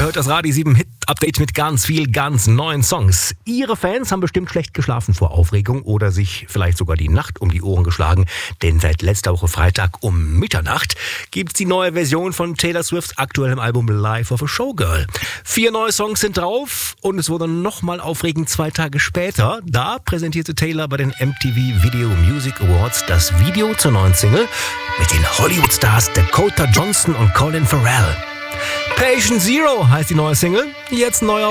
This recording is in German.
hört das Radio 7 Hit Update mit ganz viel, ganz neuen Songs. Ihre Fans haben bestimmt schlecht geschlafen vor Aufregung oder sich vielleicht sogar die Nacht um die Ohren geschlagen, denn seit letzter Woche Freitag um Mitternacht gibt's die neue Version von Taylor Swifts aktuellem Album Life of a Showgirl. 4 neue Songs sind drauf und es wurde nochmal aufregend 2 Tage später. Da präsentierte Taylor bei den MTV Video Music Awards das Video zur neuen Single mit den Hollywood-Stars Dakota Johnson und Colin Farrell. Patient Zero heißt die neue Single, jetzt neu auf